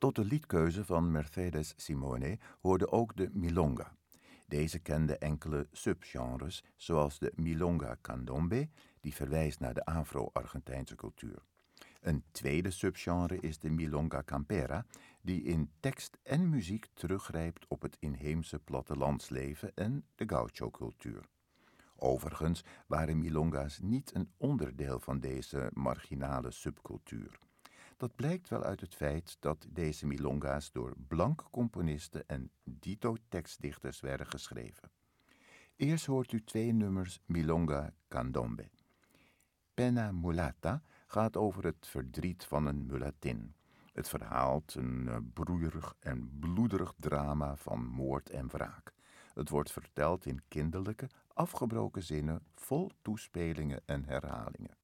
Tot de liedkeuze van Mercedes Simone hoorde ook de milonga. Deze kende enkele subgenres, zoals de milonga candombe, die verwijst naar de Afro-Argentijnse cultuur. Een tweede subgenre is de milonga campera, die in tekst en muziek teruggrijpt op het inheemse plattelandsleven en de gaucho-cultuur. Overigens waren milonga's niet een onderdeel van deze marginale subcultuur. Dat blijkt wel uit het feit dat deze milonga's door blanke componisten en dito-tekstdichters werden geschreven. Eerst hoort u 2 nummers milonga candombe. Pena Mulata gaat over het verdriet van een mulatin. Het verhaalt een broeierig en bloederig drama van moord en wraak. Het wordt verteld in kinderlijke, afgebroken zinnen vol toespelingen en herhalingen.